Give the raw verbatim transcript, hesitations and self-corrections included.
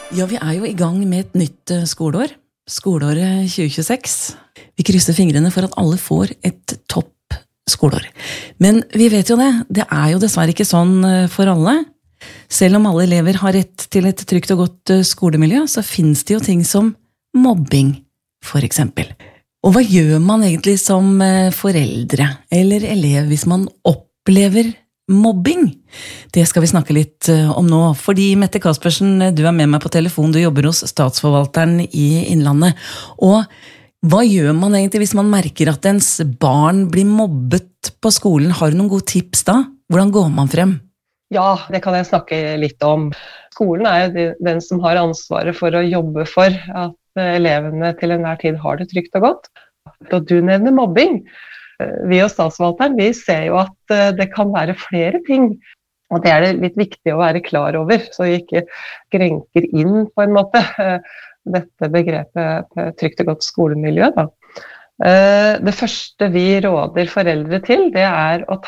Ja, vi er jo i gang med et nytt eh, skoleår. Skoleåret tjue tjueseks. Vi krysser fingrene for at alle får et topp skoleår. Men vi vet jo det, det er jo dessverre ikke sånn eh, for alle. Selv om alle elever har rett til et trygt og godt eh, skolemiljø, så finnes det jo ting som mobbing, for eksempel. Og hva gjør man egentlig som eh, foreldre eller elev hvis man opplever mobbing? Det skal vi snakke litt om nå, fordi Mette Kaspersen, du er med meg på telefon, du jobber hos Statsforvalteren i Innlandet. Og hva gjør man egentlig hvis man merker at ens barn blir mobbet på skolen? Har du noen gode tips da? Hvordan går man frem? Ja, det kan jeg snakke litt om. Skolen er jo den som har ansvaret for å jobbe for at elevene til enhver tid har det trygt og godt. Og du nevner mobbing. Vi og Statsforvalteren, vi ser jo at det kan være flere ting, og det er det litt viktig å være klar over, så vi ikke grenker inn på en måte dette begrepet trygt og godt skolemiljø. Da. Det første vi råder foreldre til, det er å